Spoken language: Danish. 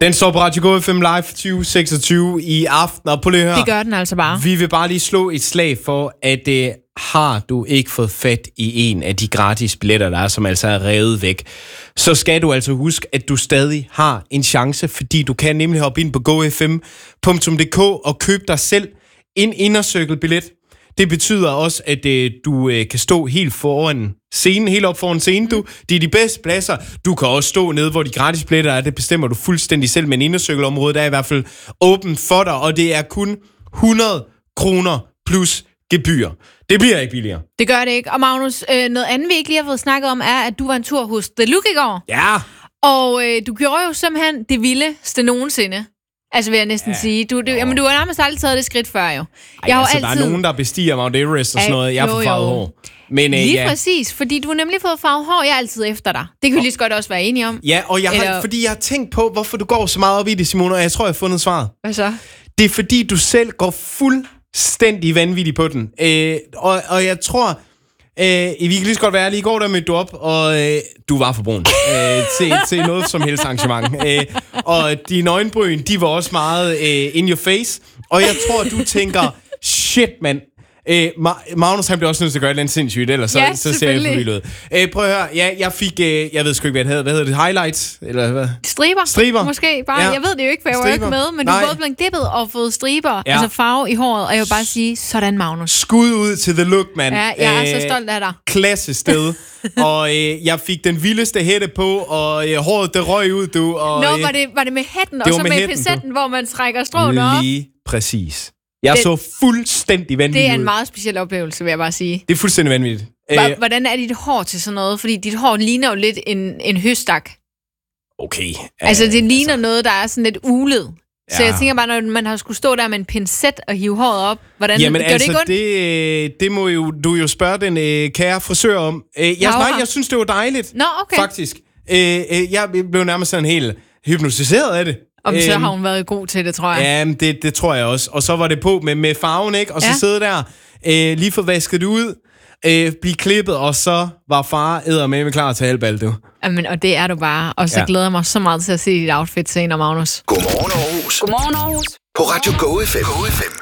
Den står på Radio Go FM Live 2026 i aften, og på det her. Det gør den altså bare. Vi vil bare lige slå et slag for, at har du ikke fået fat i en af de gratis billetter, der er, som altså er revet væk, så skal du altså huske, at du stadig har en chance, fordi du kan nemlig hoppe ind på gofm.dk og købe dig selv en indercirkelbillet. Det betyder også, at du kan stå helt foran scenen, helt op foran scenen. Det er de bedste pladser. Du kan også stå nede, hvor de gratis billetter er. Det bestemmer du fuldstændig selv, men indercirkelområdet er i hvert fald åbent for dig, og det er kun 100 kroner plus gebyr. Det bliver ikke billigere. Det gør det ikke. Og Magnus, noget andet, vi ikke lige har fået snakket om, er, at du var en tur hos The Look i går. Ja. Og du gjorde jo simpelthen det vildeste nogensinde. Altså vil jeg næsten sige. Jamen, du har nærmest aldrig taget det skridt før, jo. Jeg har altid... Der er nogen, der bestiger Mount Everest og sådan noget. Jeg får farvet hår. Men, lige præcis, fordi du har nemlig fået farvet hår. Jeg er altid efter dig. Det kan vi lige så godt også være enige om. Ja, og fordi jeg har tænkt på, hvorfor du går så meget op i det, Simone, og jeg tror, jeg har fundet svaret. Hvad så? Det er fordi, du selv går fuldstændig vanvittig på den. Og jeg tror... vi kan lige så godt være, lige i går der mødte du op, og du var for brun til noget som helst arrangement. Og dine øjenbryn, de var også meget in your face. Og jeg tror, du tænker, shit, mand. Magnus, han bliver også nødt til at gøre et eller andet sindssygt, ellers så ser jeg for vildt ud. Prøv at høre, jeg fik, jeg ved sgu ikke, hvad det hedder. Hvad hedder det? Highlights? Eller hvad? Striber. Måske bare. Ja. Jeg ved det jo ikke, for jeg var ikke med, men du er både blevet dippet og fået striber, altså farve i håret, og jeg vil bare sige, sådan Magnus. Skud ud til The Look, mand. Ja, jeg er så stolt af dig. Klasse sted. Og jeg fik den vildeste hætte på, og håret, det røg ud, du. Og, var det med hætten, og så med pincetten, hvor man trækker stråene op? Lige præcis. Jeg så fuldstændig vanvittigt ud. Det er en meget speciel oplevelse, vil jeg bare sige. Det er fuldstændig vanvittigt. Hvordan er dit hår til sådan noget? Fordi dit hår ligner jo lidt en høstak. Okay. Altså, det ligner noget, der er sådan lidt ulet. Ja. Så jeg tænker bare, når man har skulle stå der med en pincet og hive håret op, hvordan gør det ikke ondt? Det må du jo spørge den kære frisør om. Jeg synes, det var dejligt. Nå, okay. Faktisk. Jeg blev nærmest sådan helt hypnotiseret af det. Og så har hun været god til det, tror jeg. Ja, det tror jeg også. Og så var det på med farven, ikke? Og så sidde der, lige få vasket det ud, blive klippet, og så var far eddermame klar til halvbal, du. Jamen, og det er du bare. Og så glæder jeg mig så meget til at se dit outfit senere, Magnus. Godmorgen, Aarhus. Godmorgen, Aarhus. På Radio Go FM.